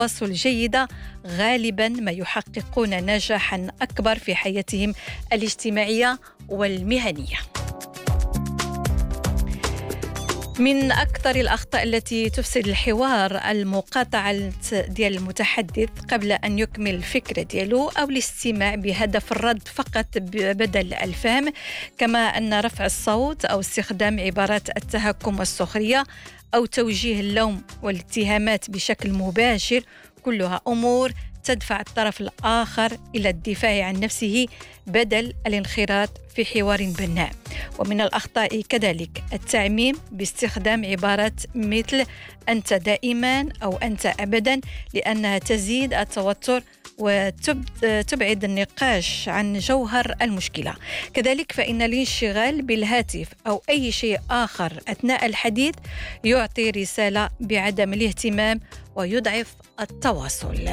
التواصل جيدة غالبا ما يحققون نجاحا أكبر في حياتهم الاجتماعية والمهنية. من أكثر الأخطاء التي تفسد الحوار المقاطعة ديال المتحدث قبل أن يكمل الفكرة ديالو أو الاستماع بهدف الرد فقط بدل الفهم، كما أن رفع الصوت أو استخدام عبارات التهكم والسخرية أو توجيه اللوم والاتهامات بشكل مباشر، كلها أمور تدفع الطرف الآخر إلى الدفاع عن نفسه بدل الانخراط في حوار بناء. ومن الأخطاء كذلك التعميم باستخدام عبارات مثل أنت دائما أو أنت أبدا، لأنها تزيد التوتر وتبعد النقاش عن جوهر المشكلة. كذلك فإن الانشغال بالهاتف أو أي شيء آخر أثناء الحديث يعطي رسالة بعدم الاهتمام ويضعف التواصل.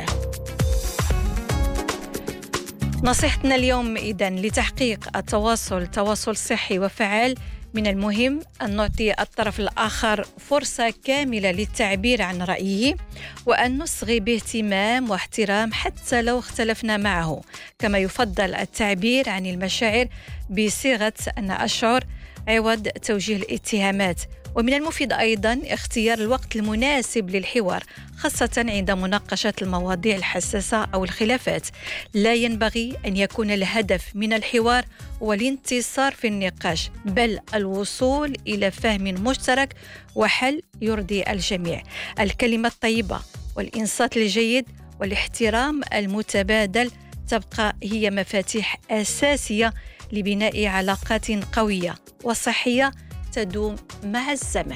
نصيحتنا اليوم إذن لتحقيق تواصل صحي وفعال، من المهم أن نعطي الطرف الآخر فرصة كاملة للتعبير عن رأيه، وأن نصغي باهتمام واحترام حتى لو اختلفنا معه، كما يفضل التعبير عن المشاعر بصيغة أنا أشعر عوض توجيه الاتهامات. ومن المفيد أيضا اختيار الوقت المناسب للحوار، خاصة عند مناقشة المواضيع الحساسة أو الخلافات. لا ينبغي أن يكون الهدف من الحوار هو الانتصار في النقاش، بل الوصول إلى فهم مشترك وحل يرضي الجميع. الكلمة الطيبة والإنصات الجيد والاحترام المتبادل تبقى هي مفاتيح أساسية لبناء علاقات قوية وصحية تدوم مع الزمن.